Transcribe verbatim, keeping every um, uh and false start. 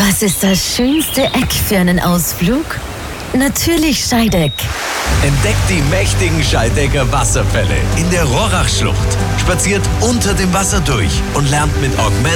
Was ist das schönste Eck für einen Ausflug? Natürlich Scheideck. Entdeckt die mächtigen Scheidecker Wasserfälle in der Rohrachschlucht. Spaziert unter dem Wasser durch und lernt mit Augmented